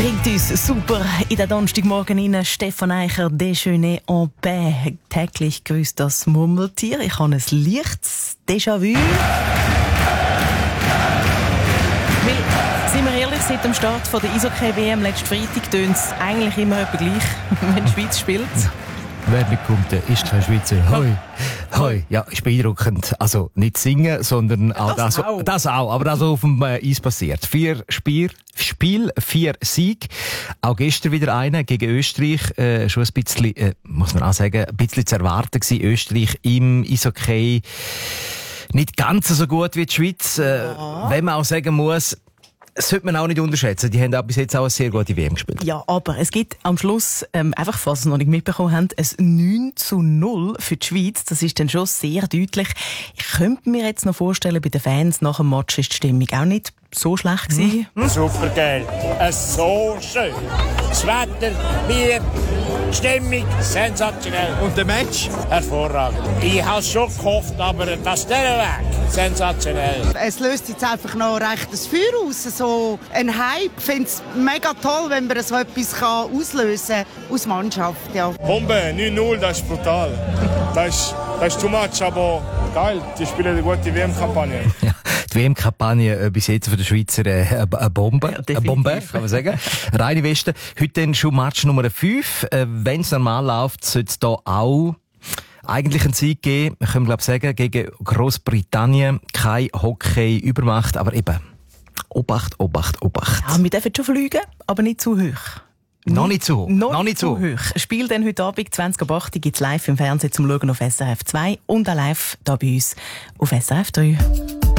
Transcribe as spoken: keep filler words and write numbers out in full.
bringt uns super in den Donnerstagmorgen rein. Stefan Eicher, Déjeuner en paix. Täglich grüßt das Murmeltier. Ich habe ein leichtes Déjà-vu. Weil, sind wir ehrlich, seit dem Start von der Eishockey-W M letzten Freitag tönt es eigentlich immer etwa gleich, wenn die Schweiz spielt. Wer nicht kommt, ist kein Schweizer. Hoi. Hoi. Ja, ist beeindruckend. Also nicht singen, sondern auch das, das, auch. das auch. Aber das auf dem Eis passiert. Vier Spiel, Spiel, vier Sieg. Auch gestern wieder einer gegen Österreich. Äh, schon ein bisschen, äh, muss man auch sagen, ein bisschen zu erwarten gewesen. Österreich im Eishockey nicht ganz so gut wie die Schweiz. Äh, ja. Wenn man auch sagen muss, das sollte man auch nicht unterschätzen. Die haben auch bis jetzt auch eine sehr gute W M gespielt. Ja, aber es gibt am Schluss, ähm, einfach falls Sie es noch nicht mitbekommen haben, ein neun zu null für die Schweiz. Das ist dann schon sehr deutlich. Ich könnte mir jetzt noch vorstellen, bei den Fans nach dem Match ist die Stimmung auch nicht so schlecht gewesen. Hm? Super geil. Es so schön. Das Wetter, Bier, die Stimmung, sensationell. Und der Match? Hervorragend. Ich habe es schon gehofft, aber das dieser Weg, sensationell. Es löst jetzt einfach noch recht das Feuer aus. So ein Hype. Ich finde es mega toll, wenn man so etwas kann auslösen kann aus Mannschaft. Ja. Bombe, neun null, das ist brutal. Das ist, das ist too much, aber geil. Die spielen eine gute W M-Kampagne. Ja, die W M-Kampagne äh, bis jetzt für die Schweizer äh, eine Bombe. Ja, eine Bombe, kann man sagen. Reine Weste. Heute dann schon Match Nummer fünf. Äh, Wenn es normal läuft, sollte es da auch eigentlich einen Sieg geben. Wir können, glaube ich, sagen, gegen Großbritannien. Kein Hockey-Übermacht, aber eben Obacht, Obacht, Obacht. Ja, wir dürfen schon fliegen, aber nicht zu hoch. Noch nicht so. Noch, noch nicht so hoch. Ein Spiel dann heute Abend, zwanzig Uhr acht, gibt es live im Fernsehen zum Schauen auf S R F zwei und auch live hier bei uns auf S R F drei.